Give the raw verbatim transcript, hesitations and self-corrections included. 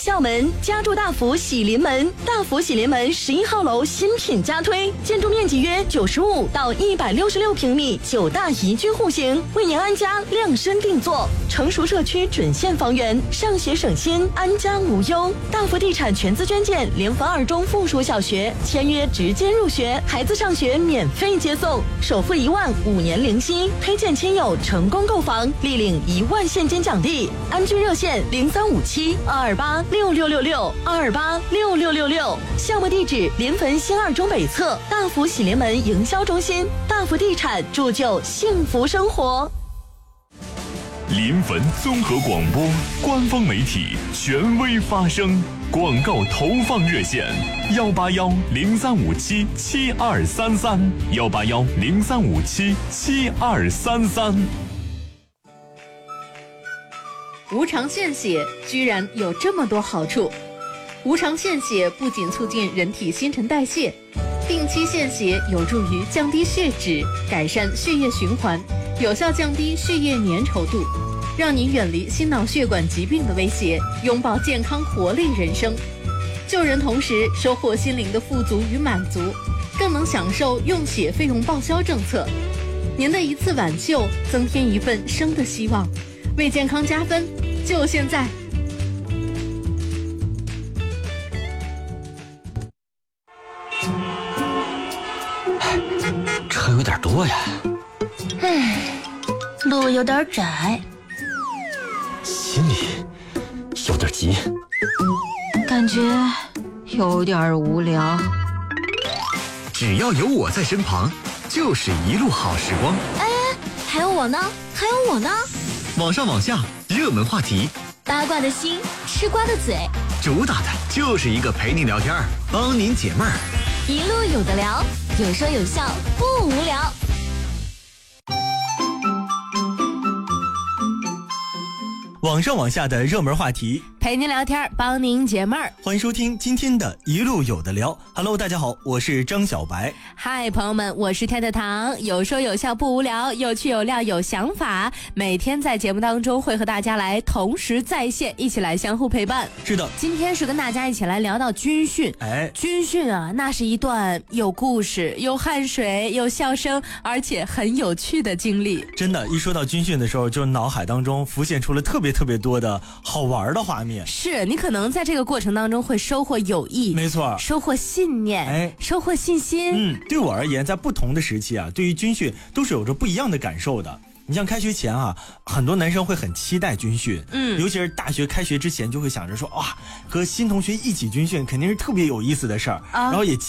校门家住大福喜临门，大福喜临门十一号楼新品加推，建筑面积约九十五到一百六十六平米，九大宜居户型，为您安家量身定做，成熟社区准现房源，上学省心，安家无忧。大福地产全资捐建联合二中附属小学，签约直接入学，孩子上学免费接送，首付一万，五年零息，推荐亲友成功购房，立领一万现金奖励。安居热线零三五七二二八六六六六二二八六六六六，项目地址临汾新二中北侧大福喜临门营销中心。大福地产铸就幸福生活。 临汾综合广播官方媒体，权威发声。广告投放热线：幺八幺零三五七七二三三，幺八幺零三五七七二三三。 无偿献血居然有这么多好处！无偿献血不仅促进人体新陈代谢，定期献血有助于降低血脂，改善血液循环，有效降低血液粘稠度，让你远离心脑血管疾病的威胁，拥抱健康活力人生。救人同时收获心灵的富足与满足，更能享受用血费用报销政策。您的一次挽救，增添一份生的希望，为健康加分，就现在！ 车有点多呀， 唉，路有点窄， 心里有点急， 感觉有点无聊。 只要有我在身旁，就是一路好时光。 哎，还有我呢，还有我呢。 网上网下，热门话题， 八卦的心，吃瓜的嘴， 主打的就是一个陪您聊天，帮您解闷儿， 一路有的聊，有说有笑，不无聊。 网上网下的热门话题， 陪您聊天，帮您解闷儿。 欢迎收听今天的一路有的聊。Hello， 大家好，我是张小白。 嗨，朋友们，我是太太糖，有说有笑不无聊，有趣有料有想法。每天在节目当中会和大家来同时在线，一起来相互陪伴。 是的， 今天是跟大家一起来聊到军训。 哎， 军训啊，那是一段有故事、有汗水、有笑声，而且很有趣的经历。 真的，一说到军训的时候，就脑海当中浮现出了特别特别多的好玩的画面。 是你可能在这个过程当中会收获友谊， 没错， 收获信念， 哎， 收获信心。 嗯，对我而言，在不同的时期啊，对于军训都是有着不一样的感受的。你像开学前啊，很多男生会很期待军训，嗯，尤其是大学开学之前，就会想着说，哇，和新同学一起军训肯定是特别有意思的事儿，啊，然后也